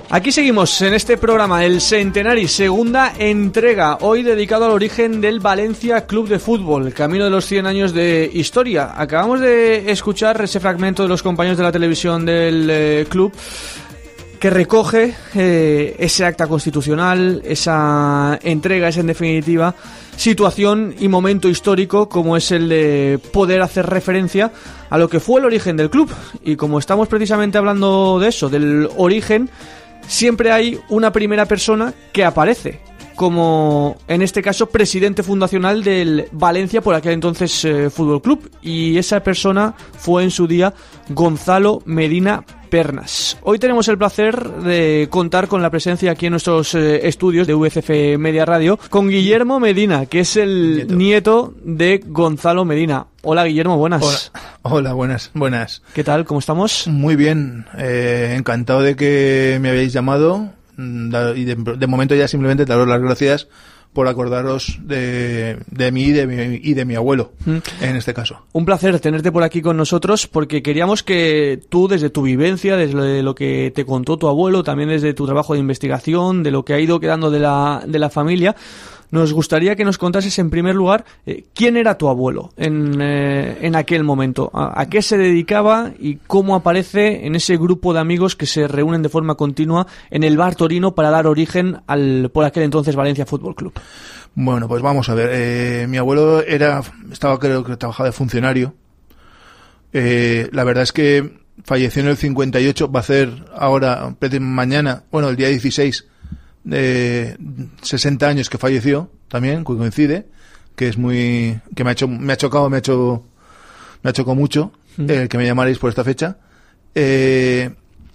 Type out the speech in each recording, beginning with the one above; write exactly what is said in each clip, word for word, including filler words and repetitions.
Aquí seguimos en este programa, el Centenari, segunda entrega, hoy dedicado al origen del Valencia Club de Fútbol, camino de los cien años de historia. Acabamos de escuchar ese fragmento de los compañeros de la televisión del eh, club que recoge eh, ese acta constitucional, esa entrega, esa en definitiva situación y momento histórico como es el de poder hacer referencia a lo que fue el origen del club. Y como estamos precisamente hablando de eso, del origen, siempre hay una primera persona que aparece como, en este caso, presidente fundacional del Valencia, por aquel entonces eh, Fútbol Club, y esa persona fue en su día Gonzalo Medina Pernas. Hoy tenemos el placer de contar con la presencia aquí en nuestros eh, estudios de U C F Media Radio con Guillermo Medina, que es el nieto, nieto de Gonzalo Medina. Hola Guillermo, buenas. Hola, Hola buenas, buenas. ¿Qué tal? ¿Cómo estamos? Muy bien, eh, encantado de que me habéis llamado y de, de momento ya simplemente daros las gracias por acordaros de, de mí y de mi, y de mi abuelo, mm. en este caso. Un placer tenerte por aquí con nosotros, porque queríamos que tú, desde tu vivencia, desde lo que te contó tu abuelo, también desde tu trabajo de investigación, de lo que ha ido quedando de la, de la familia, nos gustaría que nos contases en primer lugar eh, quién era tu abuelo en, eh, en aquel momento, a, a qué se dedicaba y cómo aparece en ese grupo de amigos que se reúnen de forma continua en el Bar Torino para dar origen al, por aquel entonces, Valencia Fútbol Club. Bueno, pues vamos a ver. Eh, mi abuelo era, estaba creo que trabajaba de funcionario. Eh, la verdad es que falleció en el cincuenta y ocho, va a ser ahora, mañana, bueno, el día dieciséis, de sesenta años que falleció también, que coincide, que es muy, que me ha hecho, me ha chocado, me ha hecho, me ha chocado mucho mm. el que me llamarais por esta fecha. Eh,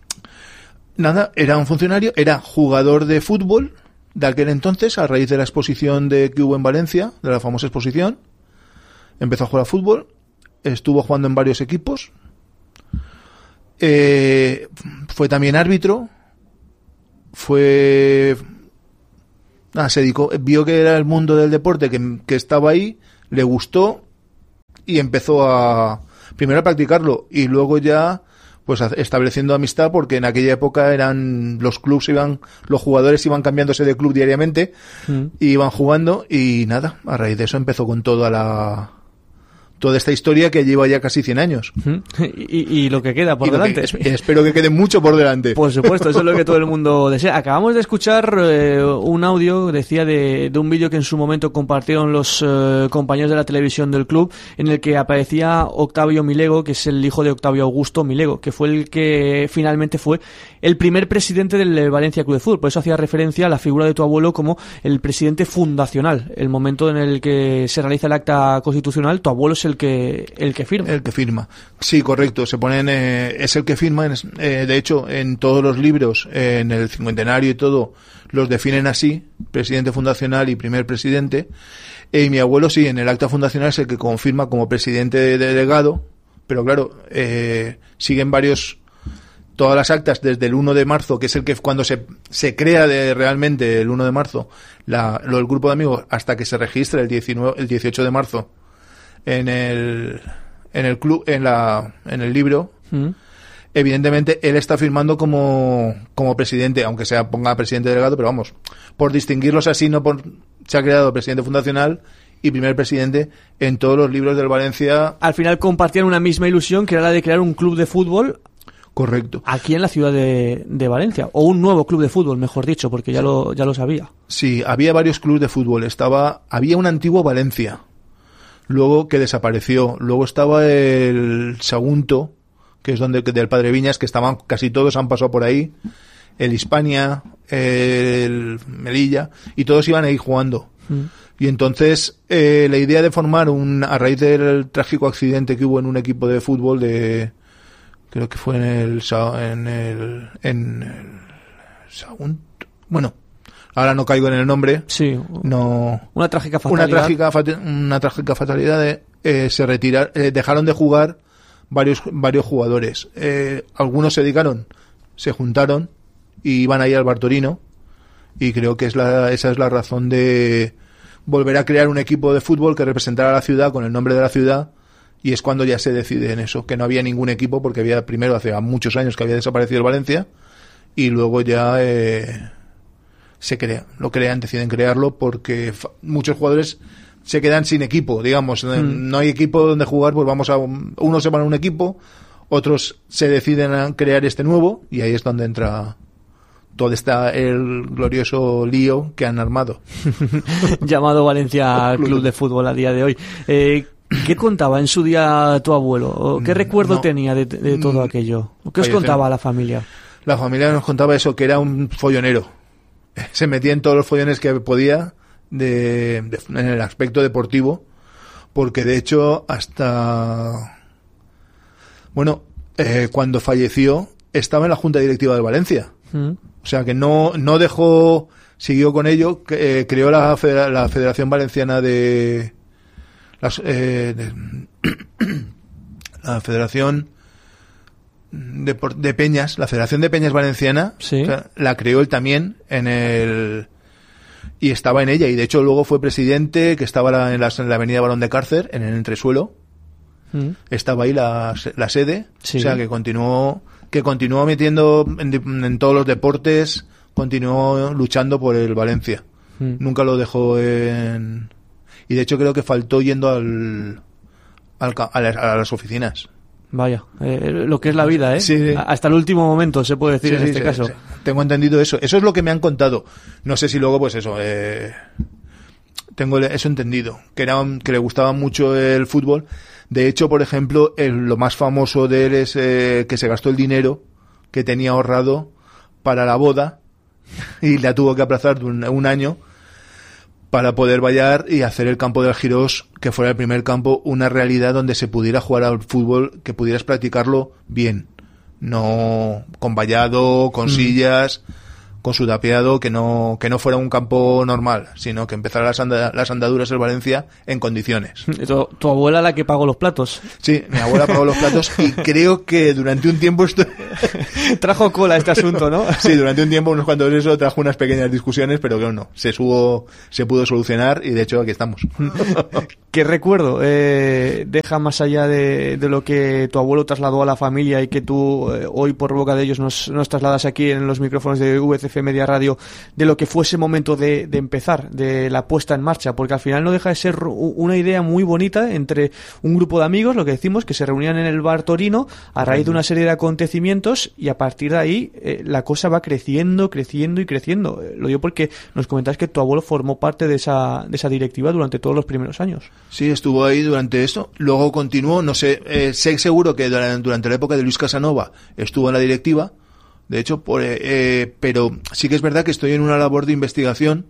nada, era un funcionario, era jugador de fútbol de aquel entonces, a raíz de la exposición de que hubo en Valencia, de la famosa exposición. Empezó a jugar a fútbol, estuvo jugando en varios equipos, eh, fue también árbitro. Fue ah, se dedicó, vio que era el mundo del deporte, que, que estaba ahí, le gustó y empezó a primero a practicarlo y luego ya pues estableciendo amistad, porque en aquella época eran los clubs iban, los jugadores iban cambiándose de club diariamente, mm. y iban jugando y nada, a raíz de eso empezó con toda la toda esta historia que lleva ya casi cien años. Y, y lo que queda por y delante. Que, espero que quede mucho por delante. Por supuesto, eso es lo que todo el mundo desea. Acabamos de escuchar eh, un audio, decía, de, de un vídeo que en su momento compartieron los eh, compañeros de la televisión del club, en el que aparecía Octavio Milego, que es el hijo de Octavio Augusto Milego, que fue el que finalmente fue el primer presidente del Valencia Club de Fútbol. Por eso hacía referencia a la figura de tu abuelo como el presidente fundacional. El momento en el que se realiza el acta constitucional, tu abuelo es el que el que firma. El que firma. Sí, correcto. Se ponen, eh, es el que firma. Eh, de hecho, en todos los libros, eh, en el cincuentenario y todo, los definen así: presidente fundacional y primer presidente. Eh, y mi abuelo, sí, en el acta fundacional es el que confirma como presidente de delegado. Pero claro, eh, siguen varios, todas las actas desde el uno de marzo, que es el que cuando se, se crea de realmente el uno de marzo, la, lo del grupo de amigos, hasta que se registra el diecinueve, el dieciocho de marzo en el en el club, en la en el libro. Mm. Evidentemente él está firmando como como presidente, aunque sea ponga presidente delegado, pero vamos, por distinguirlos así, no por, se ha creado presidente fundacional y primer presidente en todos los libros del Valencia. Al final compartían una misma ilusión, que era la de crear un club de fútbol. Correcto. Aquí en la ciudad de, de Valencia, o un nuevo club de fútbol, mejor dicho, porque ya lo ya lo sabía. Sí, había varios clubes de fútbol. Estaba, había un antiguo Valencia, luego que desapareció. Luego estaba el Sagunto, que es donde del Padre Viñas, que estaban casi todos han pasado por ahí. El Hispania, el Melilla, y todos iban ahí jugando. Mm. Y entonces eh, la idea de formar un, a raíz del trágico accidente que hubo en un equipo de fútbol de, creo que fue en el en el en el Sagunto, bueno, ahora no caigo en el nombre. Sí. No. Una trágica fatalidad. Una trágica una trágica fatalidad de eh, se retiraron, eh, dejaron de jugar varios varios jugadores. Eh, algunos se dedicaron, se juntaron y iban ahí al Bar Torino, y creo que es la esa es la razón de volver a crear un equipo de fútbol que representara a la ciudad con el nombre de la ciudad. Y es cuando ya se decide en eso, que no había ningún equipo, porque había primero hace muchos años que había desaparecido el Valencia, y luego ya eh, se crea, lo crean, deciden crearlo porque fa- muchos jugadores se quedan sin equipo, digamos, mm. no hay equipo donde jugar, pues vamos a, unos se van a un equipo, otros se deciden a crear este nuevo, y ahí es donde entra todo está el glorioso lío que han armado. Llamado Valencia Club de Fútbol a día de hoy. Eh, ¿Qué contaba en su día tu abuelo? ¿Qué recuerdo no, tenía de, de todo aquello? ¿Qué os contaba la familia? La familia nos contaba eso, que era un follonero. Se metía en todos los follones que podía de, de, en el aspecto deportivo, porque de hecho hasta... Bueno, eh, cuando falleció estaba en la Junta Directiva de Valencia. ¿Mm? O sea que no, no dejó, siguió con ello, eh, creó la, federa, la Federación Valenciana de... Las, eh, de la Federación de, de Peñas, la Federación de Peñas Valenciana, ¿sí? O sea, la creó él también en el... Y estaba en ella, y de hecho luego fue presidente, que estaba la, en, la, en la avenida Barón de Cárcer, en el entresuelo. ¿Mm? Estaba ahí la, la sede, sí. O sea que continuó... que continuó metiendo en, en todos los deportes, continuó luchando por el Valencia. Mm. Nunca lo dejó en... Y de hecho creo que faltó yendo al, al a, las, a las oficinas. Vaya, eh, lo que es la vida, ¿eh? Sí, sí. Hasta el último momento, se puede decir, sí, en sí, este sí, caso. Sí. Tengo entendido eso. Eso es lo que me han contado. No sé si luego, pues eso... Eh, tengo eso entendido. Que, era, que le gustaba mucho el fútbol. De hecho, por ejemplo, el, lo más famoso de él es eh, que se gastó el dinero que tenía ahorrado para la boda y la tuvo que aplazar un, un año para poder vallar y hacer el campo del Girós, que fuera el primer campo, una realidad donde se pudiera jugar al fútbol, que pudieras practicarlo bien, no con vallado, con mm. sillas, con su tapiado, que no que no fuera un campo normal, sino que empezara las, anda, las andaduras del Valencia en condiciones. ¿Tu, tu abuela la que pagó los platos? Sí, mi abuela pagó los platos y creo que durante un tiempo esto... trajo cola este asunto, ¿no? Sí, durante un tiempo, unos cuantos de eso, trajo unas pequeñas discusiones, pero que no, se subo, se pudo solucionar y de hecho aquí estamos. ¿Qué recuerdo eh, deja más allá de, de lo que tu abuelo trasladó a la familia y que tú eh, hoy por boca de ellos nos, nos trasladas aquí en los micrófonos de V C F Media Radio, de lo que fue ese momento de, de empezar, de la puesta en marcha? Porque al final no deja de ser una idea muy bonita entre un grupo de amigos, lo que decimos, que se reunían en el bar Torino a raíz de una serie de acontecimientos, y a partir de ahí eh, la cosa va creciendo, creciendo y creciendo. Eh, lo digo porque nos comentas que tu abuelo formó parte de esa, de esa directiva durante todos los primeros años. Sí, estuvo ahí durante esto, luego continuó, no sé, eh, sé seguro que durante la época de Luis Casanova estuvo en la directiva, de hecho, por, eh, pero sí que es verdad que estoy en una labor de investigación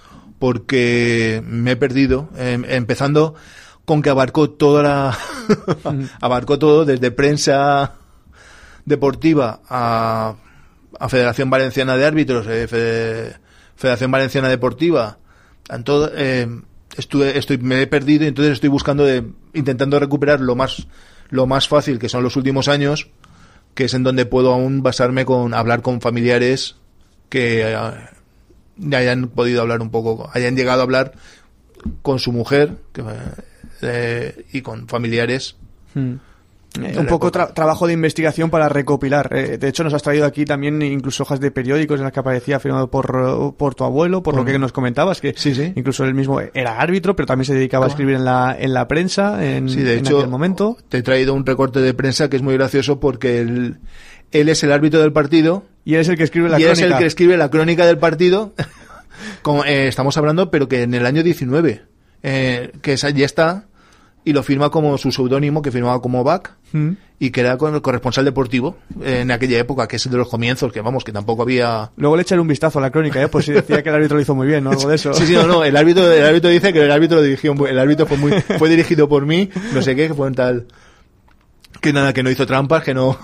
porque me he perdido, eh, empezando con que abarcó toda la abarcó todo desde prensa deportiva a, a Federación Valenciana de Árbitros, eh, Fede, Federación Valenciana Deportiva, en todo, eh, estuve, estoy, me he perdido y entonces estoy buscando de, intentando recuperar lo más, lo más fácil que son los últimos años, que es en donde puedo aún basarme con hablar con familiares que eh, hayan podido hablar un poco, hayan llegado a hablar con su mujer que, eh, y con familiares. Hmm. Eh, un poco tra- trabajo de investigación para recopilar. Eh, de hecho, nos has traído aquí también incluso hojas de periódicos en las que aparecía firmado por, por tu abuelo, por bueno. lo que nos comentabas, que sí, sí. incluso él mismo era árbitro, pero también se dedicaba ¿Cómo? a escribir en la en la prensa en, sí, de en hecho, aquel momento. Te he traído un recorte de prensa que es muy gracioso porque él, él es el árbitro del partido. Y él es el que escribe la y crónica. Y él es el que escribe la crónica del partido. Como, eh, estamos hablando, pero que en el año diecinueve, eh, que esa ya está... Y lo firma como su seudónimo, que firmaba como Bach, mm. y que era con el corresponsal deportivo en aquella época, que es de los comienzos, que vamos, que tampoco había... Luego le echaré un vistazo a la crónica, ¿eh? Pues si decía que el árbitro lo hizo muy bien, ¿no? Algo de eso. Sí, sí, no, no, el árbitro, el árbitro dice que el árbitro lo dirigió, el árbitro fue muy, fue dirigido por mí, no sé qué, que fue un tal... Que nada, que no hizo trampas, que no...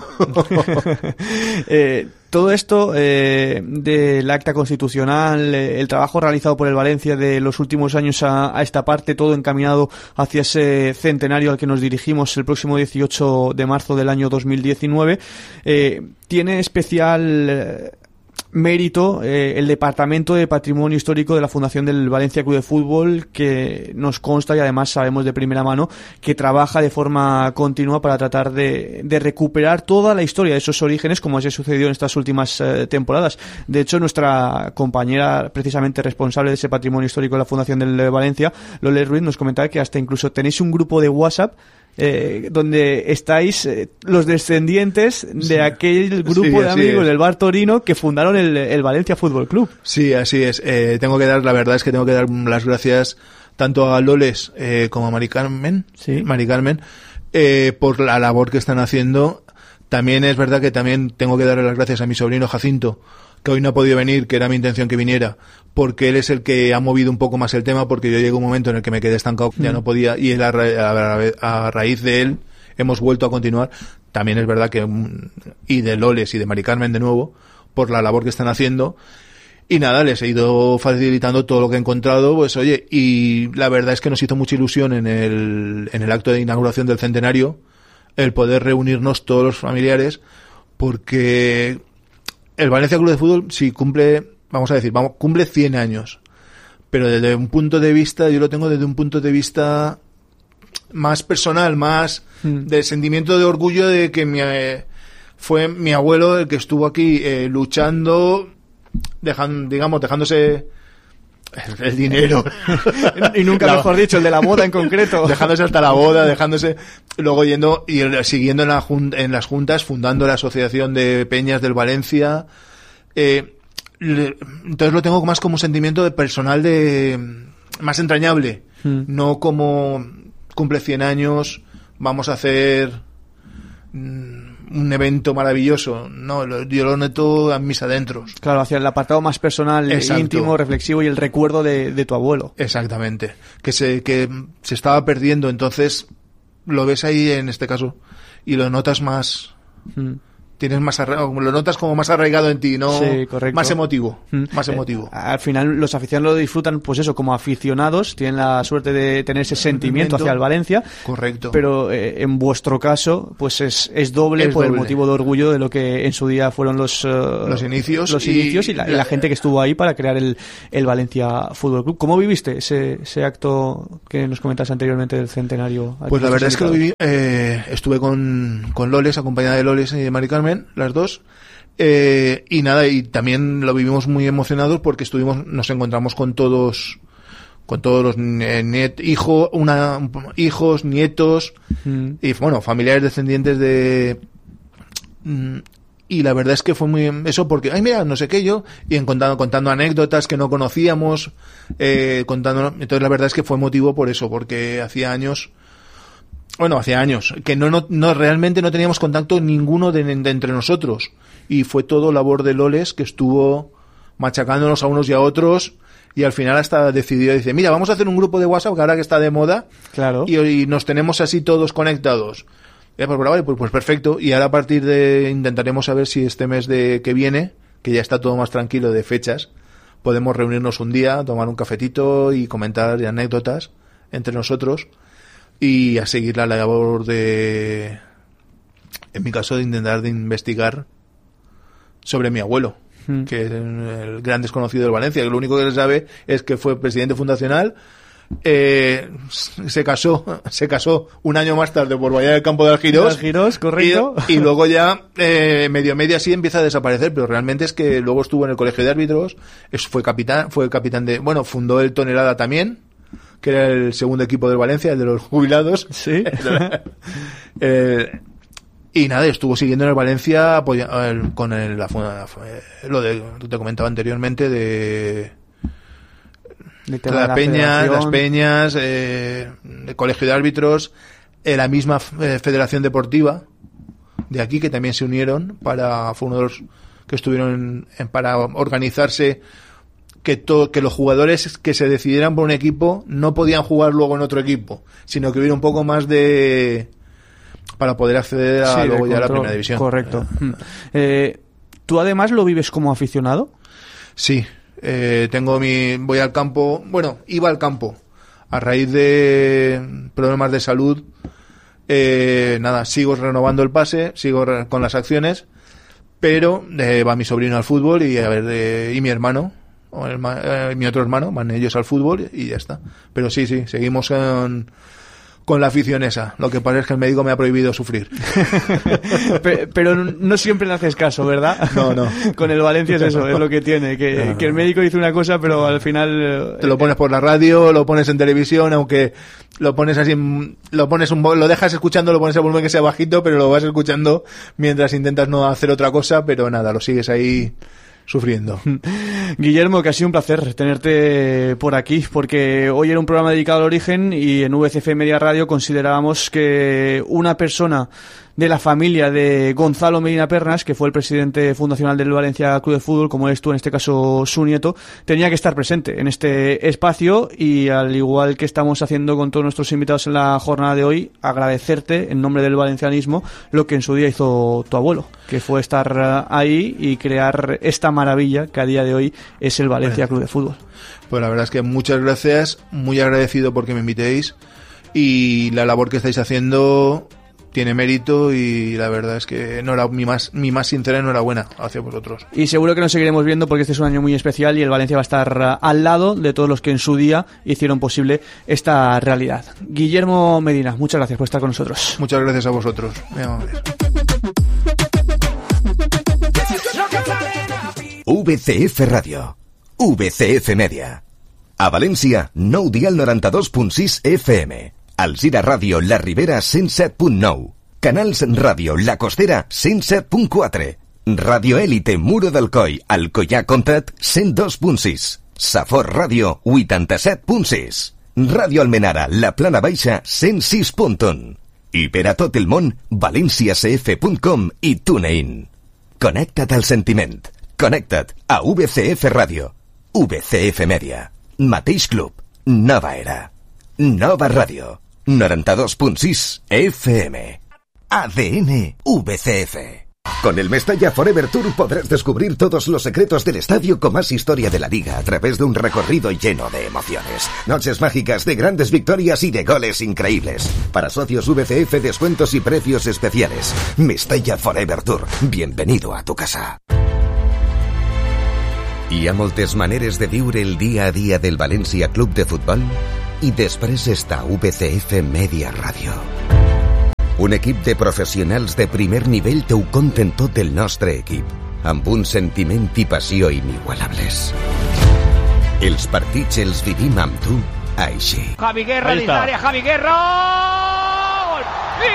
eh, todo esto eh, del acta constitucional, eh, el trabajo realizado por el Valencia de los últimos años a, a esta parte, todo encaminado hacia ese centenario al que nos dirigimos el próximo dieciocho de marzo del año dos mil diecinueve, eh, tiene especial... Eh, mérito eh, el Departamento de Patrimonio Histórico de la Fundación del Valencia Club de Fútbol, que nos consta y además sabemos de primera mano que trabaja de forma continua para tratar de, de recuperar toda la historia de esos orígenes, como se sucedió en estas últimas eh, temporadas. De hecho, nuestra compañera precisamente responsable de ese patrimonio histórico de la Fundación del Valencia, Lole Ruiz, nos comentaba que hasta incluso tenéis un grupo de WhatsApp Eh, donde estáis eh, los descendientes de sí. aquel grupo sí, de amigos es. del Bar Torino que fundaron el, el Valencia Fútbol Club. Sí, así es. Eh, tengo que dar, la verdad es que tengo que dar las gracias tanto a Loles eh, como a Mari Carmen, ¿Sí? Mari Carmen eh, por la labor que están haciendo. También es verdad que también tengo que darle las gracias a mi sobrino Jacinto, que hoy no ha podido venir, que era mi intención que viniera, porque él es el que ha movido un poco más el tema, porque yo llegué a un momento en el que me quedé estancado, mm. ya no podía, y él a, ra- a, a raíz de él hemos vuelto a continuar. También es verdad que, y de Loles y de Mari Carmen de nuevo, por la labor que están haciendo. Y nada, les he ido facilitando todo lo que he encontrado, pues oye, y la verdad es que nos hizo mucha ilusión en el, en el acto de inauguración del centenario, el poder reunirnos todos los familiares, porque el Valencia Club de Fútbol sí cumple, vamos a decir, vamos, cumple cien años, pero desde un punto de vista, yo lo tengo desde un punto de vista más personal, más mm. de sentimiento de orgullo de que mi, eh, fue mi abuelo el que estuvo aquí eh, luchando, dejando, digamos, dejándose el, el dinero. Y nunca la, mejor dicho, el de la boda en concreto. Dejándose hasta la boda, dejándose, luego yendo y el, siguiendo en, la, en las juntas, fundando la Asociación de Peñas del Valencia. Eh, le, entonces lo tengo más como un sentimiento de personal de más entrañable, mm. no como cumple cien años, vamos a hacer mm, un evento maravilloso. No, lo, yo lo noto a mis adentros. Claro, hacia el apartado más personal, Exacto. íntimo, reflexivo y el recuerdo de, de tu abuelo. Exactamente. Que se, que se estaba perdiendo, entonces lo ves ahí en este caso y lo notas más... Mm. Tienes más arra- lo notas como más arraigado en ti, ¿no? Sí, correcto. Más emotivo, mm. más eh, emotivo. Al final los aficionados lo disfrutan, pues eso, como aficionados, tienen la suerte de tener ese sentimiento hacia el Valencia. Correcto. Pero eh, en vuestro caso, pues es, es doble es por doble. el motivo de orgullo de lo que en su día fueron los, uh, los inicios, los y, inicios y, la, y la gente que estuvo ahí para crear el, el Valencia Fútbol Club. ¿Cómo viviste ese, ese acto que nos comentaste anteriormente del centenario? Pues la verdad es que lo viví, eh, estuve con, con Loles, acompañada de Loles y de Mari Carmen, las dos. Eh, y nada, y también lo vivimos muy emocionados porque estuvimos, nos encontramos con todos, con todos los niet, hijo, una, hijos, nietos, mm. y bueno, familiares descendientes de, y la verdad es que fue muy, eso porque, ay mira, no sé qué yo, y en contando, contando anécdotas que no conocíamos, eh, contando, entonces la verdad es que fue motivo por eso, porque hacía años, bueno, hacía años, que no, no, no realmente no teníamos contacto ninguno de, de entre nosotros. Y fue todo labor de Loles, que estuvo machacándonos a unos y a otros, y al final hasta decidió, dice, mira, vamos a hacer un grupo de WhatsApp, que ahora que está de moda, claro. y, y nos tenemos así todos conectados. Ya, pues, vale, pues, pues perfecto, y ahora a partir de, intentaremos saber si este mes de que viene, que ya está todo más tranquilo de fechas, podemos reunirnos un día, tomar un cafetito y comentar anécdotas entre nosotros, y a seguir la labor de, en mi caso, de intentar de investigar sobre mi abuelo, mm. que es el gran desconocido del Valencia, que lo único que se sabe es que fue presidente fundacional, eh, se casó se casó un año más tarde por Bahía del Campo de Algirós, Algirós correcto. Y, y luego ya eh, medio medio así empieza a desaparecer, pero realmente es que luego estuvo en el colegio de árbitros, es, fue capitán fue capitán de, bueno, fundó el Tonelada también, que era el segundo equipo del Valencia, el de los jubilados. Sí. eh, y nada, estuvo siguiendo en el Valencia apoya, el, con el, la, lo de, te comentaba anteriormente, de, de, de las peñas, las peñas, eh, el colegio de árbitros, eh, la misma eh, federación deportiva de aquí, que también se unieron para, fue uno de los que estuvieron en, en, para organizarse, que, to, que los jugadores que se decidieran por un equipo no podían jugar luego en otro equipo, sino que hubiera un poco más de, para poder acceder a, sí, luego ya a la primera división. Correcto. Eh, ¿Tú además lo vives como aficionado? Sí, eh, tengo mi, voy al campo, bueno, iba al campo a raíz de problemas de salud. Eh, nada, sigo renovando el pase, sigo re, con las acciones, pero eh, va mi sobrino al fútbol y a ver eh, y mi hermano o el, eh, mi otro hermano van ellos al fútbol y ya está. Pero sí, sí, seguimos con con la afición esa. Lo que pasa es que el médico me ha prohibido sufrir. pero, pero no siempre le haces caso, ¿verdad? No, no. Con el Valencia es eso, es lo que tiene, que, no. que el médico dice una cosa, pero al final... Te lo pones por la radio, lo pones en televisión, aunque lo pones así, lo pones un lo dejas escuchando, lo pones a volumen que sea bajito, pero lo vas escuchando mientras intentas no hacer otra cosa, pero nada, lo sigues ahí sufriendo. Guillermo, que ha sido un placer tenerte por aquí, porque hoy era un programa dedicado al origen y en V C F Media Radio considerábamos que una persona de la familia de Gonzalo Medina Pernas, que fue el presidente fundacional del Valencia Club de Fútbol, como eres tú, en este caso su nieto, tenía que estar presente en este espacio y, al igual que estamos haciendo con todos nuestros invitados en la jornada de hoy, agradecerte en nombre del valencianismo lo que en su día hizo tu abuelo, que fue estar ahí y crear esta maravilla que a día de hoy es el Valencia Club de Fútbol. Pues la verdad es que muchas gracias, muy agradecido porque me invitéis y la labor que estáis haciendo tiene mérito y la verdad es que no era mi más mi más sincera enhorabuena hacia vosotros. Y seguro que nos seguiremos viendo porque este es un año muy especial y el Valencia va a estar al lado de todos los que en su día hicieron posible esta realidad. Guillermo Medina, muchas gracias por estar con nosotros. Muchas gracias a vosotros. Muy amables. V C F Radio, V C F Media. A València, nou dial noranta-dos punt sis F M. Alzira Ràdio La Ribera cent set punt nou. Canals Ràdio La Costera cent set punt quatre. Radio Élite Muro del Coll Alcoyà Comtat cent dos punt sis. Safor Ràdio vuitanta-set punt sis. Ràdio Almenara La Plana Baixa cent sis punt un. I per a tot el món, valencia c f punt com i TuneIn. Connecta't al sentiment. Connecta't a V C F Ràdio. V C F Media. Mateix club. Nova era. Nova Ràdio. noranta-dos punt sis F M. A D N V C F. Con el Mestalla Forever Tour podrás descubrir todos los secretos del estadio con más historia de la liga a través de un recorrido lleno de emociones. Noches mágicas de grandes victorias y de goles increíbles. Para socios V C F, descuentos y precios especiales. Mestalla Forever Tour. Bienvenido a tu casa. Hi ha moltes maneres de viure el dia a dia del València Club de Futbol i després està V C F Media Ràdio. Un equip de professionals de primer nivell t'ho conten tot el nostre equip, amb un sentiment i passió inigualables. Els partits els vivim amb tu així. Javi Guerra dins l'àrea, Javi Guerra! Gol! I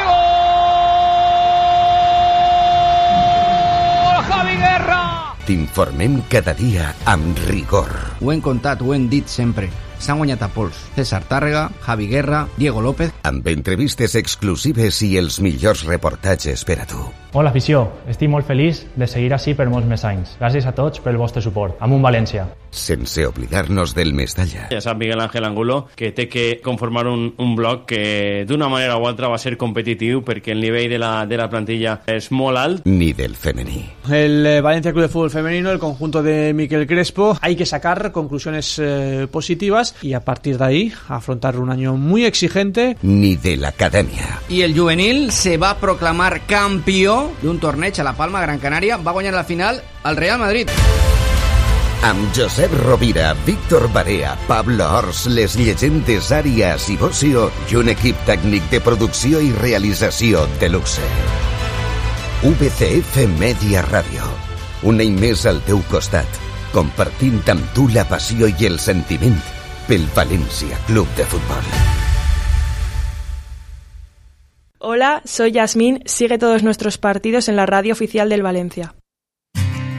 gol! Javi Guerra! T'informem cada dia amb rigor. Ho hem contat, ho hem dit sempre. S'han guanyat a pols. César Tàrrega, Javi Guerra, Diego López... Amb entrevistes exclusives i els millors reportatges per a tu. Hola, afició. Estic molt feliç de seguir així per molts més anys. Gràcies a tots pel vostre suport. Amunt València. Sense oblidar-nos del Mestalla. Ja sap Miguel Ángel Angulo que té que conformar un, un bloc que d'una manera o altra va ser competitiu perquè el nivell de la, de la plantilla és molt alt. Ni del femení. El eh, Valencia Club de Fútbol Femenino, el conjunto de Miquel Crespo, hay que sacar conclusiones eh, positivas y a partir de ahí afrontar un año muy exigente. Ni de la academia. I el juvenil se va proclamar campió d'un torneig a La Palma, Gran Canària. Va guanyar la final al Real Madrid. Amb Josep Rovira, Víctor Barea, Pablo Ors, les llegendes Àrias i Bocio i un equip tècnic de producció i realització de luxe. V C F Media Ràdio. Un any més al teu costat, compartint amb tu la passió i el sentiment pel Valencia Club de Fútbol. Hola, soy Yasmín. Sigue todos nuestros partidos en la radio oficial del Valencia.